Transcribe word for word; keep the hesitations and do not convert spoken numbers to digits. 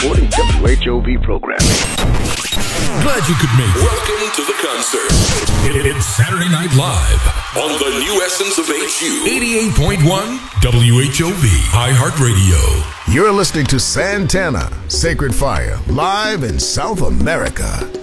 supporting W H O V programming. Glad you could make it. Welcome to the concert. It- It's Saturday Night Live On the new essence of H U. eighty-eight point one W H O V, iHeartRadio. You're listening to Santana, Sacred Fire, live in South America.